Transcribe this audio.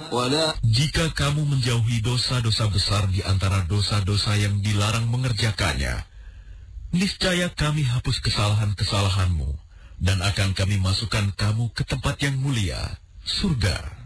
Jika kamu menjauhi dosa-dosa besar di antara dosa-dosa yang dilarang mengerjakannya, niscaya kami hapus kesalahan-kesalahanmu dan akan kami masukkan kamu ke tempat yang mulia, surga.